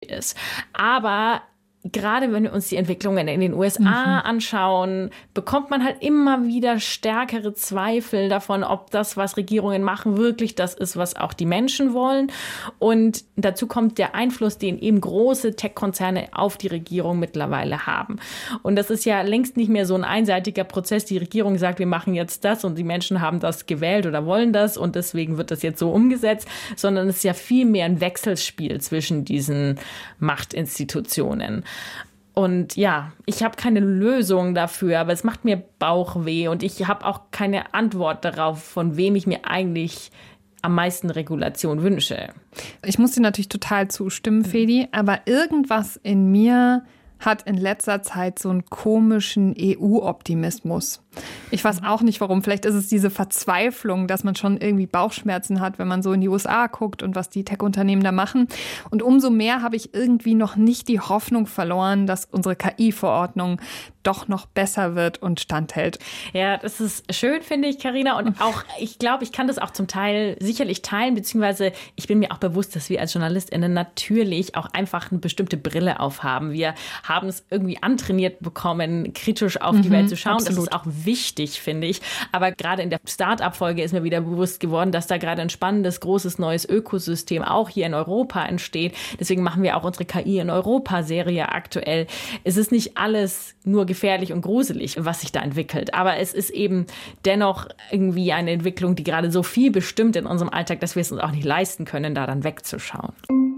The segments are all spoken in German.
ist. Aber gerade wenn wir uns die Entwicklungen in den USA anschauen, bekommt man halt immer wieder stärkere Zweifel davon, ob das, was Regierungen machen, wirklich das ist, was auch die Menschen wollen. Und dazu kommt der Einfluss, den eben große Tech-Konzerne auf die Regierung mittlerweile haben. Und das ist ja längst nicht mehr so ein einseitiger Prozess. Die Regierung sagt, wir machen jetzt das und die Menschen haben das gewählt oder wollen das und deswegen wird das jetzt so umgesetzt, sondern es ist ja viel mehr ein Wechselspiel zwischen diesen Machtinstitutionen. Und ja, ich habe keine Lösung dafür, aber es macht mir Bauchweh und ich habe auch keine Antwort darauf, von wem ich mir eigentlich am meisten Regulation wünsche. Ich muss dir natürlich total zustimmen, Fedi, aber irgendwas in mir hat in letzter Zeit so einen komischen EU-Optimismus. Ich weiß auch nicht, warum. Vielleicht ist es diese Verzweiflung, dass man schon irgendwie Bauchschmerzen hat, wenn man so in die USA guckt und was die Tech-Unternehmen da machen. Und umso mehr habe ich irgendwie noch nicht die Hoffnung verloren, dass unsere KI-Verordnung doch noch besser wird und standhält. Ja, das ist schön, finde ich, Carina. Und auch, ich glaube, ich kann das auch zum Teil sicherlich teilen, beziehungsweise ich bin mir auch bewusst, dass wir als JournalistInnen natürlich auch einfach eine bestimmte Brille aufhaben. Wir haben es irgendwie antrainiert bekommen, kritisch auf die Welt zu schauen. Absolut. Das ist auch wichtig, finde ich. Aber gerade in der Start-up-Folge ist mir wieder bewusst geworden, dass da gerade ein spannendes, großes, neues Ökosystem auch hier in Europa entsteht. Deswegen machen wir auch unsere KI in Europa-Serie aktuell. Es ist nicht alles nur gefährlich und gruselig, was sich da entwickelt. Aber es ist eben dennoch irgendwie eine Entwicklung, die gerade so viel bestimmt in unserem Alltag, dass wir es uns auch nicht leisten können, da dann wegzuschauen.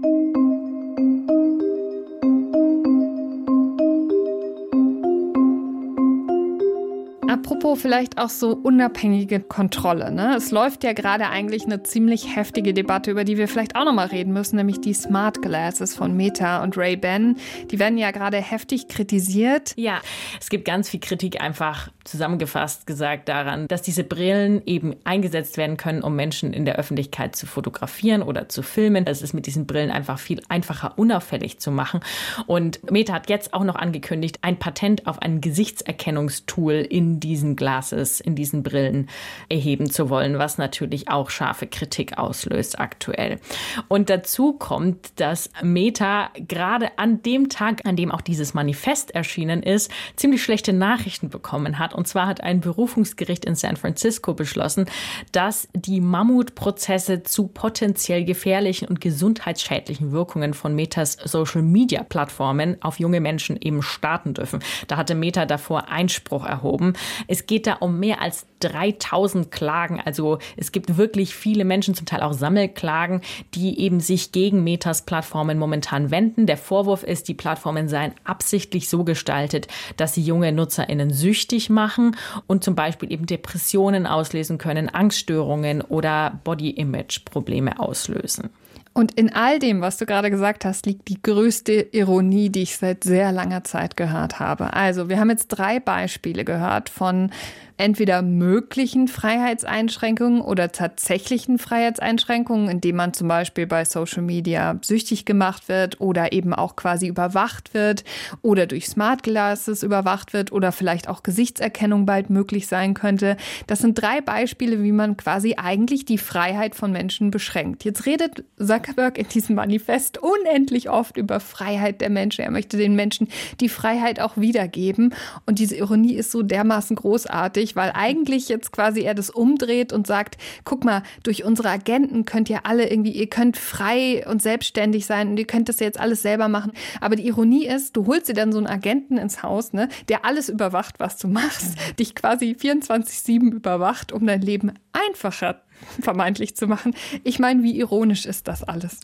Apropos vielleicht auch so unabhängige Kontrolle, ne? Es läuft ja gerade eigentlich eine ziemlich heftige Debatte, über die wir vielleicht auch nochmal reden müssen, nämlich die Smart Glasses von Meta und Ray-Ban. Die werden ja gerade heftig kritisiert. Ja, es gibt ganz viel Kritik, einfach zusammengefasst gesagt, daran, dass diese Brillen eben eingesetzt werden können, um Menschen in der Öffentlichkeit zu fotografieren oder zu filmen. Es ist mit diesen Brillen einfach viel einfacher, unauffällig zu machen. Und Meta hat jetzt auch noch angekündigt, ein Patent auf ein Gesichtserkennungstool in diesen Glasses, in diesen Brillen erheben zu wollen, was natürlich auch scharfe Kritik auslöst aktuell. Und dazu kommt, dass Meta gerade an dem Tag, an dem auch dieses Manifest erschienen ist, ziemlich schlechte Nachrichten bekommen hat. Und zwar hat ein Berufungsgericht in San Francisco beschlossen, dass die Mammutprozesse zu potenziell gefährlichen und gesundheitsschädlichen Wirkungen von Metas Social-Media-Plattformen auf junge Menschen eben starten dürfen. Da hatte Meta davor Einspruch erhoben. Es geht da um mehr als 3000 Klagen. Also es gibt wirklich viele Menschen, zum Teil auch Sammelklagen, die eben sich gegen Metas Plattformen momentan wenden. Der Vorwurf ist, die Plattformen seien absichtlich so gestaltet, dass sie junge NutzerInnen süchtig machen und zum Beispiel eben Depressionen auslösen können, Angststörungen oder Body-Image-Probleme auslösen. Und in all dem, was du gerade gesagt hast, liegt die größte Ironie, die ich seit sehr langer Zeit gehört habe. Also, wir haben jetzt 3 Beispiele gehört von entweder möglichen Freiheitseinschränkungen oder tatsächlichen Freiheitseinschränkungen, indem man zum Beispiel bei Social Media süchtig gemacht wird oder eben auch quasi überwacht wird oder durch Smart Glasses überwacht wird oder vielleicht auch Gesichtserkennung bald möglich sein könnte. Das sind 3 Beispiele, wie man quasi eigentlich die Freiheit von Menschen beschränkt. Jetzt redet Zuckerberg in diesem Manifest unendlich oft über Freiheit der Menschen. Er möchte den Menschen die Freiheit auch wiedergeben. Und diese Ironie ist so dermaßen großartig, weil eigentlich jetzt quasi er das umdreht und sagt, guck mal, durch unsere Agenten könnt ihr alle irgendwie, ihr könnt frei und selbstständig sein und ihr könnt das jetzt alles selber machen. Aber die Ironie ist, du holst dir dann so einen Agenten ins Haus, ne, der alles überwacht, was du machst, dich quasi 24/7 überwacht, um dein Leben einfacher vermeintlich zu machen. Ich meine, wie ironisch ist das alles?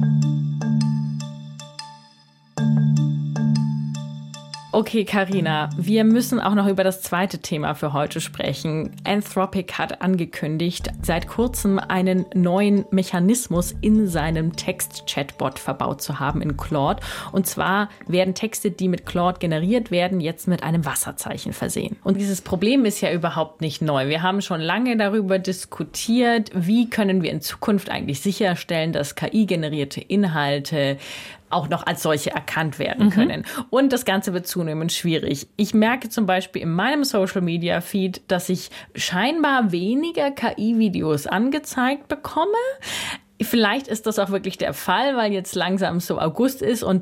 Okay, Carina, wir müssen auch noch über das zweite Thema für heute sprechen. Anthropic hat angekündigt, seit kurzem einen neuen Mechanismus in seinem Text-Chatbot verbaut zu haben in Claude. Und zwar werden Texte, die mit Claude generiert werden, jetzt mit einem Wasserzeichen versehen. Und dieses Problem ist ja überhaupt nicht neu. Wir haben schon lange darüber diskutiert, wie können wir in Zukunft eigentlich sicherstellen, dass KI-generierte Inhalte auch noch als solche erkannt werden können. Und das Ganze wird zunehmend schwierig. Ich merke zum Beispiel in meinem Social-Media-Feed, dass ich scheinbar weniger KI-Videos angezeigt bekomme. Vielleicht ist das auch wirklich der Fall, weil jetzt langsam so August ist und